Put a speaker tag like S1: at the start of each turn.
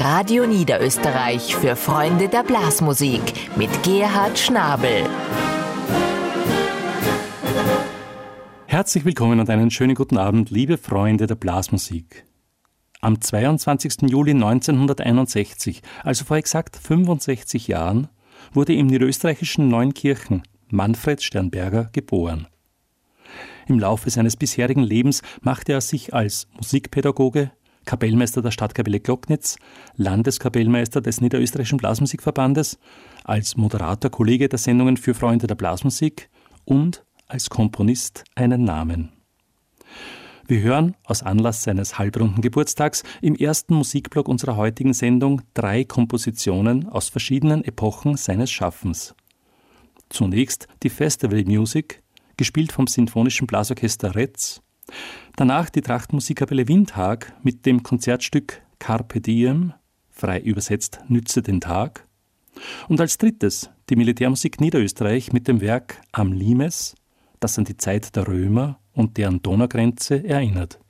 S1: Radio Niederösterreich für Freunde der Blasmusik mit Gerhard Schnabel.
S2: Herzlich willkommen und einen schönen guten Abend, liebe Freunde der Blasmusik. Am 22. Juli 1961, also vor exakt 65 Jahren, wurde im niederösterreichischen Neunkirchen Manfred Sternberger geboren. Im Laufe seines bisherigen Lebens machte er sich als Musikpädagoge, Kapellmeister der Stadtkapelle Glocknitz, Landeskapellmeister des Niederösterreichischen Blasmusikverbandes, als Moderator, Kollege der Sendungen für Freunde der Blasmusik und als Komponist einen Namen. Wir hören aus Anlass seines halbrunden Geburtstags im ersten Musikblock unserer heutigen Sendung 3 Kompositionen aus verschiedenen Epochen seines Schaffens. Zunächst die Festival Music, gespielt vom Sinfonischen Blasorchester Retz, danach die Trachtmusikkapelle Windhag mit dem Konzertstück Carpe Diem, frei übersetzt Nütze den Tag, und als drittes die Militärmusik Niederösterreich mit dem Werk Am Limes, das an die Zeit der Römer und deren Donaugrenze erinnert.